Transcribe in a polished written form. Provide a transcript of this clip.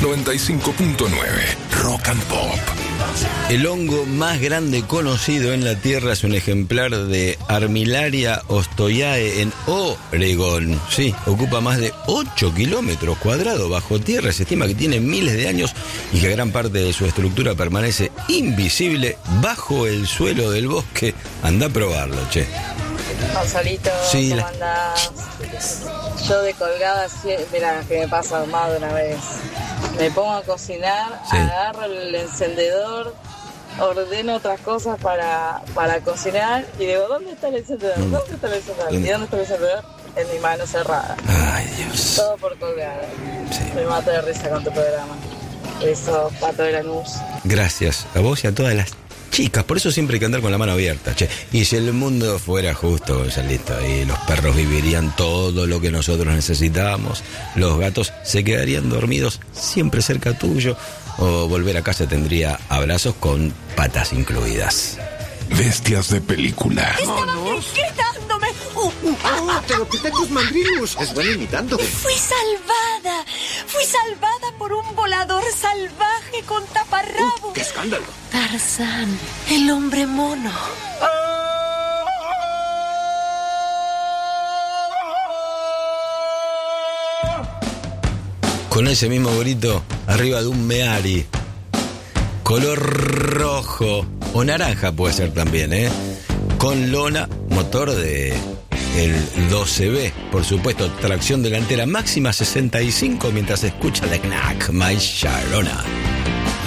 95.9 Rock and Pop. El hongo más grande conocido en la Tierra es un ejemplar de Armillaria ostoyae en Oregón. Sí, ocupa más de 8 kilómetros cuadrados bajo tierra. Se estima que tiene miles de años y que gran parte de su estructura permanece invisible bajo el suelo del bosque. Anda a probarlo, che. Gonzalito, sí, ¿cómo andás? Yo de colgada, mira, que me pasa más de una vez. Me pongo a cocinar, sí. Agarro el encendedor, ordeno otras cosas para cocinar y digo, ¿dónde está el encendedor? ¿Dónde está el encendedor? ¿Y dónde está el encendedor? En mi mano cerrada. Ay, Dios. Todo por colgada. Sí. Me mato de risa con tu programa. Eso, Pato de Lanús. Gracias a vos y a todas las chicas, por eso siempre hay que andar con la mano abierta, che. Y si el mundo fuera justo, Gonzalito, y los perros vivirían todo lo que nosotros necesitamos, los gatos se quedarían dormidos siempre cerca tuyo, o volver a casa tendría abrazos con patas incluidas. Bestias de película. ¡Estaban gritándome! ¡Te lo quité tus mandrillos! Es bueno imitando. Fui salvada por un volador salvaje con taparrabo. ¡Qué escándalo! Tarzán, el hombre mono. Con ese mismo grito, arriba de un Meari, color rojo o naranja puede ser también, con lona, motor de el 12B, por supuesto, tracción delantera máxima 65 mientras escucha la Knack My Sharona.